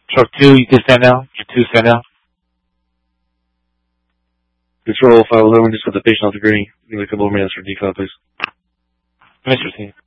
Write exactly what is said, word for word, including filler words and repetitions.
Truck two, you can stand down. Truck two, stand down. Control five eleven, just got the patient off the gurney. Give me a couple more minutes for decon, please. Mister C.